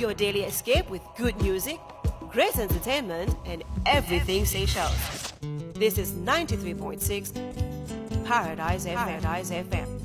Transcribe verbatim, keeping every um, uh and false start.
Your daily escape with good music, great entertainment, and everything Seychelles. This is ninety-three point six Paradise F M. Paradise F M.